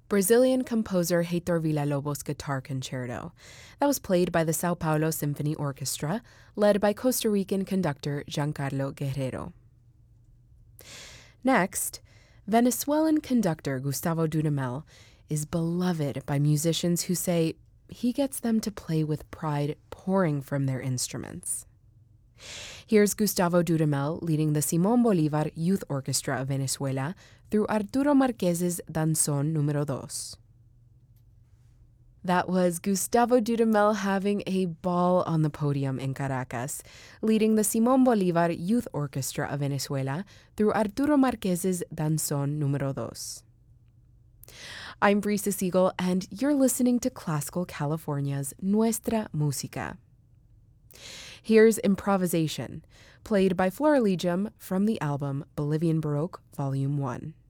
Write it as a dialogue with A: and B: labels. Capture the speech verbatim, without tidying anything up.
A: Brazilian composer Heitor Villa-Lobos' Guitar Concerto. That was played by the Sao Paulo Symphony Orchestra, led by Costa Rican conductor Giancarlo Guerrero. Next, Venezuelan conductor Gustavo Dudamel is beloved by musicians who say he gets them to play with pride pouring from their instruments. Here's Gustavo Dudamel leading the Simón Bolívar Youth Orchestra of Venezuela through Arturo Marquez's Danzón Número dos. That was Gustavo Dudamel having a ball on the podium in Caracas, leading the Simón Bolívar Youth Orchestra of Venezuela through Arturo Marquez's Danzón Número dos. I'm Brisa Siegel, and you're listening to Classical California's Nuestra Música. Here's Improvisation, played by Florilegium from the album Bolivian Baroque Volume one.